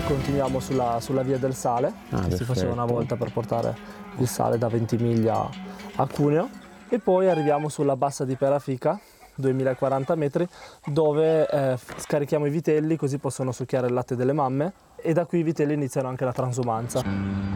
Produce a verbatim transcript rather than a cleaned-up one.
Continuiamo sulla, sulla via del sale, Ah, che si perfetto. faceva una volta per portare il sale da Ventimiglia a Cuneo, e poi arriviamo sulla bassa di Perafica, duemilaquaranta metri, dove eh, scarichiamo i vitelli così possono succhiare il latte delle mamme, e da qui i vitelli iniziano anche la transumanza.